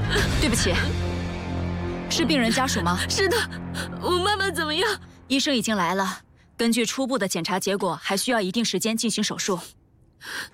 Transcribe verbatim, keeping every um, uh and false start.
对不起，是病人家属吗？ 是的，我妈妈怎么样？ 医生已经来了，根据初步的检查结果，还需要一定时间进行手术。